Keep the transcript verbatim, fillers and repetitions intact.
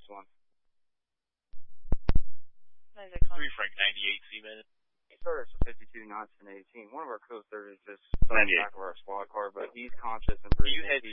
six one. three Frank ninety-eight, C-minute. He started us at fifty-two knots and eighteen. One of our co-thirds just fell back of our squad car, but he's conscious and breathing.